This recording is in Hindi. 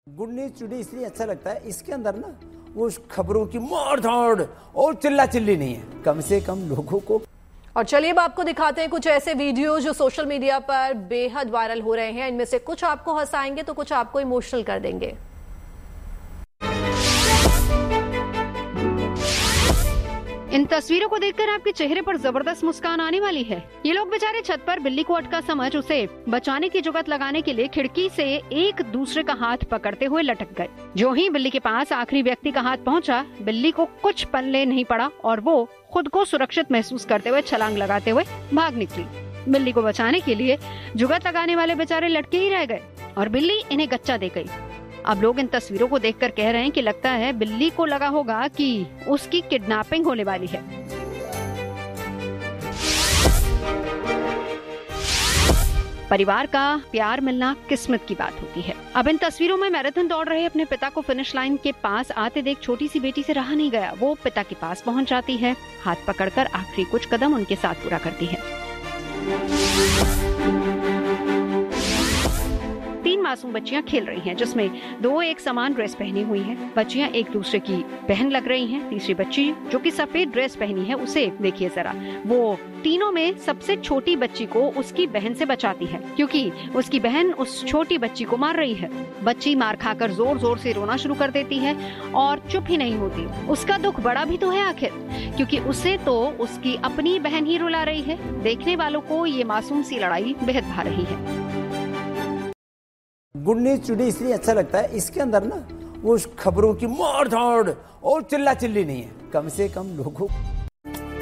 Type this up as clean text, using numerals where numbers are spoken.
गुड न्यूज टुडे इसलिए अच्छा लगता है, इसके अंदर ना वो खबरों की मार धाड़ और चिल्ला चिल्ली नहीं है, कम से कम लोगों को। और चलिए अब आपको दिखाते हैं कुछ ऐसे वीडियो जो सोशल मीडिया पर बेहद वायरल हो रहे हैं। इनमें से कुछ आपको हंसाएंगे तो कुछ आपको इमोशनल कर देंगे। इन तस्वीरों को देखकर आपके चेहरे पर जबरदस्त मुस्कान आने वाली है। ये लोग बेचारे छत पर बिल्ली को अटका समझ उसे बचाने की जुगत लगाने के लिए खिड़की से एक दूसरे का हाथ पकड़ते हुए लटक गए। जो ही बिल्ली के पास आखिरी व्यक्ति का हाथ पहुंचा, बिल्ली को कुछ पल्ले नहीं पड़ा और वो खुद को सुरक्षित महसूस करते हुए छलांग लगाते हुए भाग निकली। बिल्ली को बचाने के लिए जुगत लगाने वाले बेचारे लटके ही रह गए और बिल्ली इन्हें गच्चा दे गई। अब लोग इन तस्वीरों को देखकर कह रहे हैं कि लगता है बिल्ली को लगा होगा कि उसकी किडनैपिंग होने वाली है। परिवार का प्यार मिलना किस्मत की बात होती है। अब इन तस्वीरों में मैराथन दौड़ रहे अपने पिता को फिनिश लाइन के पास आते देख छोटी सी बेटी से रहा नहीं गया। वो पिता के पास पहुंच जाती है, हाथ पकड़कर आखिरी कुछ कदम उनके साथ पूरा करती है। 3 मासूम बच्चियां खेल रही हैं, जिसमें 2 एक समान ड्रेस पहनी हुई हैं। बच्चियां एक दूसरे की बहन लग रही हैं। तीसरी बच्ची जो कि सफेद ड्रेस पहनी है, उसे देखिए जरा, वो तीनों में सबसे छोटी बच्ची को उसकी बहन से बचाती है, क्योंकि उसकी बहन उस छोटी बच्ची को मार रही है। बच्ची मार खाकर जोर जोर से रोना शुरू कर देती है और चुप ही नहीं होती। उसका दुख बड़ा भी तो है आखिर, क्योंकि उसे तो उसकी अपनी बहन ही रुला रही है। देखने वालों को ये मासूम सी लड़ाई बेहद भा रही है। गुड न्यूज टुडे इसलिए अच्छा लगता है, इसके अंदर ना वो खबरों की मार धाड़ और चिल्ला चिल्ली नहीं है, कम से कम लोगों